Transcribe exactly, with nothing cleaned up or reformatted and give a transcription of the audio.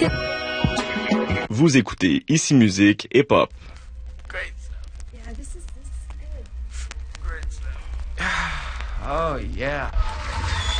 Vous écoutez Ici Musique et Pop. Great stuff. Yeah, this is this is good. Great stuff. Oh, yeah.